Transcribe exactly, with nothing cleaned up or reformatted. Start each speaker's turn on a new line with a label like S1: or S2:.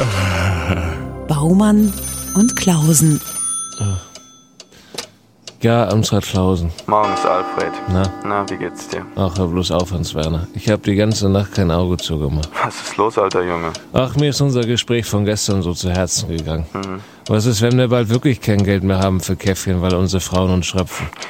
S1: Baumann und Klausen.
S2: Ja, Amtsrat Klausen.
S3: Morgens, Alfred.
S2: Na?
S3: Na, wie geht's dir?
S2: Ach, hör bloß auf, Hans-Werner. Ich hab die ganze Nacht kein Auge zugemacht.
S3: Was ist los, alter Junge?
S2: Ach, mir ist unser Gespräch von gestern so zu Herzen gegangen.
S3: Mhm.
S2: Was ist, wenn wir bald wirklich kein Geld mehr haben für Käffchen, weil unsere Frauen uns schröpfen?